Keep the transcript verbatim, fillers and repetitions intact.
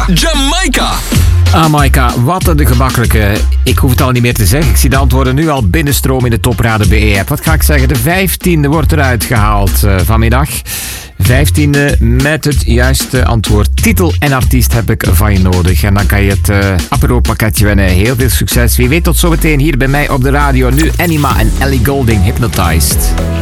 Jamaica. Jamaica, wat een gemakkelijke. Ik hoef het al niet meer te zeggen. Ik zie de antwoorden nu al binnenstromen in de Topraden B E-app. Wat ga ik zeggen? De vijftiende wordt eruit gehaald uh, vanmiddag. Vijftiende met het juiste antwoord. Titel en artiest heb ik van je nodig. En dan kan je het uh, Apero-pakketje winnen. Heel veel succes. Wie weet tot zometeen hier bij mij op de radio. Nu Anima en Ellie Goulding, Hypnotized.